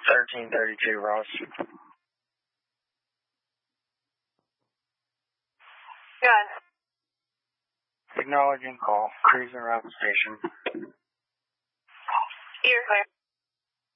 1332 Ross. Good. Acknowledging call. Cruising around the station. You're clear.